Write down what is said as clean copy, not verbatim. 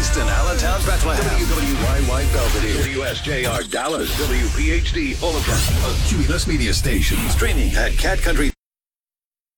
Houston, Allentown, Bethlehem. WYY Belvedere. WSJR Dallas. WPHD Overcast. A Cumulus Media Station. Streaming at Cat Country.